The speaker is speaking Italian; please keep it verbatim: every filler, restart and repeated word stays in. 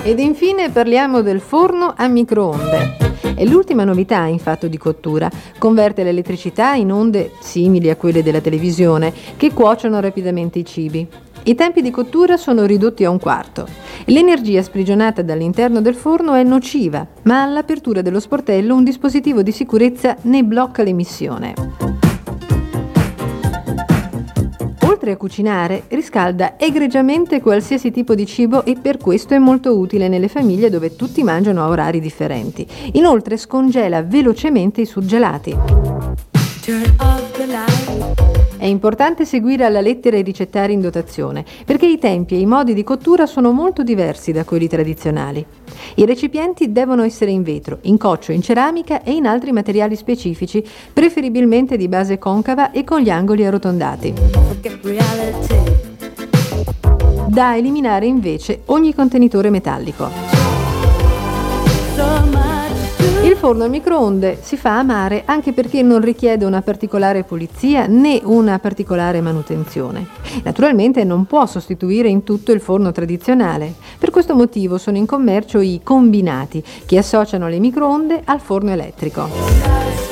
Ed infine parliamo del forno a microonde. È l'ultima novità in fatto di cottura. Converte l'elettricità in onde simili a quelle della televisione che cuociono rapidamente i cibi. I tempi di cottura sono ridotti a un quarto. L'energia sprigionata dall'interno del forno è nociva, ma all'apertura dello sportello un dispositivo di sicurezza ne blocca l'emissione. Oltre a cucinare, riscalda egregiamente qualsiasi tipo di cibo e per questo è molto utile nelle famiglie dove tutti mangiano a orari differenti. Inoltre scongela velocemente i surgelati. È importante seguire alla lettera i ricettari in dotazione, perché i tempi e i modi di cottura sono molto diversi da quelli tradizionali. I recipienti devono essere in vetro, in coccio, in ceramica e in altri materiali specifici, preferibilmente di base concava e con gli angoli arrotondati. Da eliminare invece ogni contenitore metallico. Il forno a microonde si fa amare anche perché non richiede una particolare pulizia né una particolare manutenzione. Naturalmente non può sostituire in tutto il forno tradizionale. Per questo motivo sono in commercio i combinati che associano le microonde al forno elettrico.